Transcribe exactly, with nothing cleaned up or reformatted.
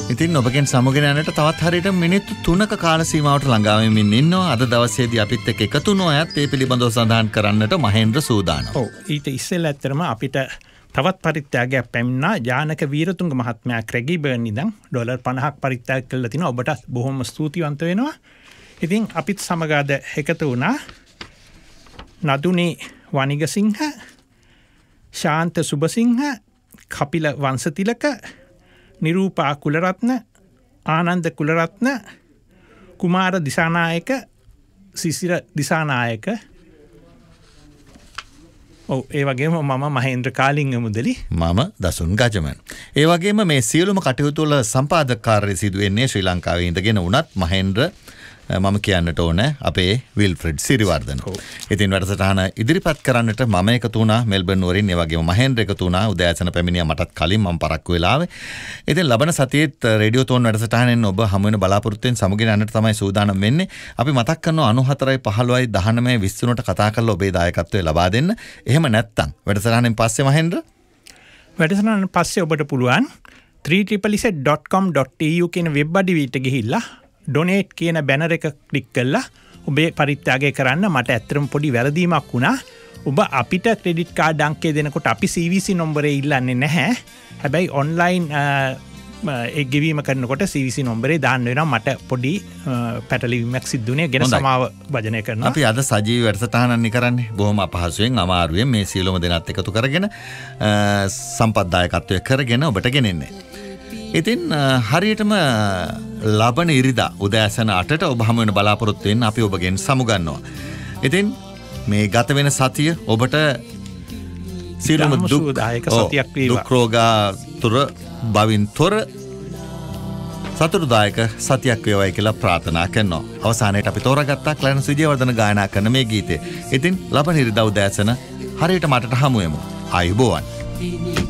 ඉතින් ඔබගෙන් සමුගෙන යන්නට තවත් හරියට මිනිත්තු තුනක කාල සීමාවට ළඟා වෙමින් ඉන්නවා. අද දවසේදී අපිත් එක්ක එකතු වුණු අයත් ඒ පිළිබඳව සඳහන් කරන්නට මහේන්ද්‍ර සූදානම්. ඔව් ඊට ඉස්සෙල්ලා ඇත්තටම අපිට තවත් පරිත්‍යාගයක් පැමිණා. ජානක වීරතුංග මහත්මයා ක්‍රැගිබර්න් ඉඳන් ඩොලර් පනහක් පරිත්‍යාග කළා තිනවා. ඔබට බොහොම ස්තුතිවන්ත වෙනවා. ඉතින් අපිත් සමග අද එකතු වුණා නදුනි වනිගසිංහ, ශාන්ත සුබසිංහ, කපිල වංශතිලක, නිරූපා කුලරත්න, ආනන්ද කුලරත්න, කුමාර දිසානායක, සිසිර දිසානායක. ඔව් ඒ වගේම මම මහේන්ද්‍ර කාලිංග මුදලි. මම දසුන් ගජමන්. ඒ වගේම මේ සියලුම කටයුතු වල සම්පාදක කාර්යය සිදු වෙන්නේ ශ්‍රී ලංකාවේ ඉඳගෙන වුණත් මහේන්ද්‍ර මම කියන්නට ඕන අපේ විල්ෆ්‍රෙඩ් සිරිවර්ධන. ඉතින් වැඩසටහන ඉදිරිපත් කරන්නට මම එකතු වුණා මෙල්බර්න් නුවරින්. ඒ වගේම මහේන්ද්‍ර එකතු වුණා උදෑසන පැමිණියා මටත් කලින් මම පරක්කු වෙලාවේ. ඉතින් ලබන සතියේත් රේඩියෝ තෝන් වැඩසටහනෙන් ඔබ හමු වෙන බලාපොරොත්තුෙන් සමුගෙන යන්නට තමයි සූදානම් වෙන්නේ. අපි මතක් කරනවා අනූහතරයි පහළොවයි දහනවයයි විස්සුනට කතා කරලා ඔබේ දායකත්වය ලබා දෙන්න. එහෙම නැත්නම් වැඩසටහනෙන් පස්සේ මහේන්ද්‍ර වැඩසටහනෙන් පස්සේ ඔබට පුළුවන් three z z dot com dot e u කියන වෙබ් අඩවියට ගිහිල්ලා ඩොනේට් කියන බැනර් එක ක්ලික් කරලා ඔබේ පරිත්‍යාගය කරන්න. මට ඇත්තටම පොඩි වැරදීමක් වුණා. ඔබ අපිට ක්‍රෙඩිට් කාඩ් අංකය දෙනකොට අපි C V C නම්බරේ ඉල්ලන්නේ නැහැ. හැබැයි ඔන්ලයින් ඒ ගෙවීම කරනකොට C V C නම්බරේ දාන්න වෙනවා. මට පොඩි පැටලීමක් සිද්ධ වුණේ. ගැන සමාව භජනය කරනවා. අපි අද සජීවී වැඩසටහනක් කරන්නේ බොහොම අපහසුයෙන් අමාරුවෙන් මේ සියලුම දෙනාත් එකතු කරගෙන සම්පත්දායකත්වය කරගෙන ඔබට ගෙනෙන්නේ. ඉතින් හරියටම ලබන ඉරිදා උදෑසන අටට ඔබ හමු වෙන බලාපොරොත්තු වෙන්න අපි ඔබගෙන් සමුගන්නවා. ඉතින් මේ ගත වෙන සතිය ඔබට සියලුම දුක් සතියක් වේවා. දුක් රෝගාතුර බවින් තොර සතුටුදායක සතියක් වේවායි කියලා ප්‍රාර්ථනා කරනවා. අවසානයේට අපි තෝරාගත්තා ක්ලැරන්ස් විජේවර්ධන ගායනා කරන මේ ගීතය. ඉතින් ලබන ඉරිදා උදෑසන හරියට මටට හමු වෙමු. ආයුබෝවන්.